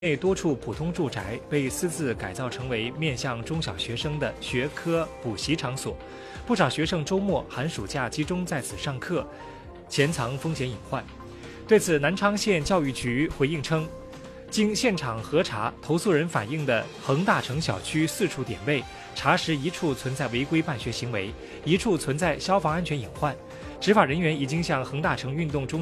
内多处普通住宅被私自改造成为面向中小学生的学科补习场所，不少学生周末、寒暑假集中在此上课，潜藏风险隐患。对此，南昌县教育局回应称，经现场核查，投诉人反映的恒大城小区4处点位，查实1处存在违规办学行为，1处存在消防安全隐患。执法人员已经向恒大城运动中